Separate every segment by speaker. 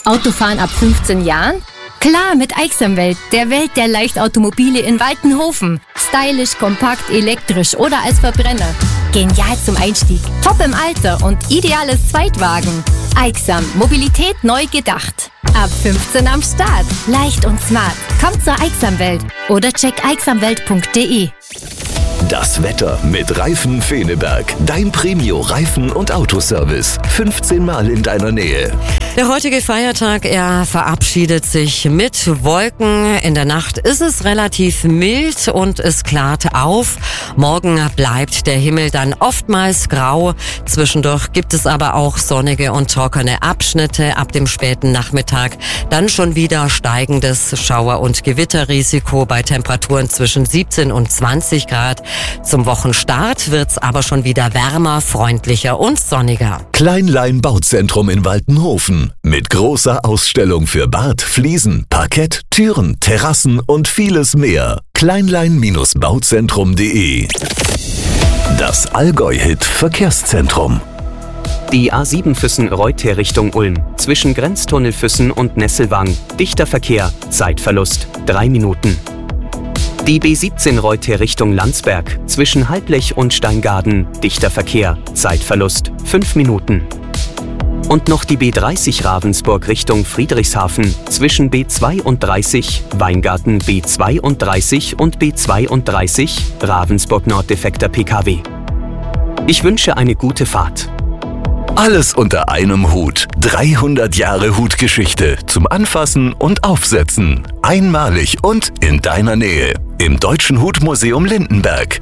Speaker 1: Autofahren ab 15 Jahren? Klar, mit Aixamwelt, der Welt der Leichtautomobile in Waltenhofen. Stylisch, kompakt, elektrisch oder als Verbrenner. Genial zum Einstieg, top im Alter und ideales Zweitwagen. Aixam, Mobilität neu gedacht. Ab 15 am Start. Leicht und smart. Kommt zur Aixamwelt oder check aixamwelt.de.
Speaker 2: Das Wetter mit Reifen Feneberg. Dein Premio-Reifen- und Autoservice. 15 Mal in deiner Nähe.
Speaker 3: Der heutige Feiertag, er verabschiedet sich mit Wolken. In der Nacht ist es relativ mild und es klart auf. Morgen bleibt der Himmel dann oftmals grau. Zwischendurch gibt es aber auch sonnige und trockene Abschnitte. Ab dem späten Nachmittag dann schon wieder steigendes Schauer- und Gewitterrisiko bei Temperaturen zwischen 17 und 20 Grad. Zum Wochenstart wird's aber schon wieder wärmer, freundlicher und sonniger.
Speaker 2: Kleinlein Bauzentrum in Waltenhofen. Mit großer Ausstellung für Bad, Fliesen, Parkett, Türen, Terrassen und vieles mehr. Kleinlein-bauzentrum.de. Das Allgäu-Hit Verkehrszentrum.
Speaker 4: Die A7 Füssen-Reuter Richtung Ulm. Zwischen Grenztunnel Füssen und Nesselwang. Dichter Verkehr. Zeitverlust 3 Minuten. Die B17 Reuter Richtung Landsberg. Zwischen Halblech und Steingaden. Dichter Verkehr. Zeitverlust 5 Minuten. Und noch die B30 Ravensburg Richtung Friedrichshafen. Zwischen B32 Weingarten B32 und B32 Ravensburg Nord defekter PKW. Ich wünsche eine gute Fahrt.
Speaker 2: Alles unter einem Hut. 300 Jahre Hutgeschichte zum Anfassen und Aufsetzen. Einmalig und in deiner Nähe. Im Deutschen Hutmuseum Lindenberg.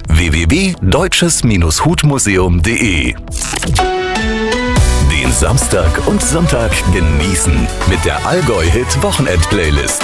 Speaker 2: www.deutsches-hutmuseum.de. Den Samstag und Sonntag genießen mit der Allgäu-Hit Wochenend-Playlist.